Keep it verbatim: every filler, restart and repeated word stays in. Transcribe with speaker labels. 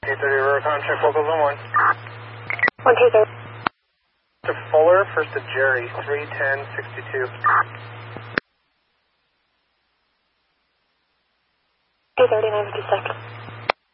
Speaker 1: eight thirty Aurora contract, local zone one.
Speaker 2: one two zero.
Speaker 1: To Fuller, first to Jerry, three ten sixty-two.
Speaker 2: two thirty, nine fifty-six.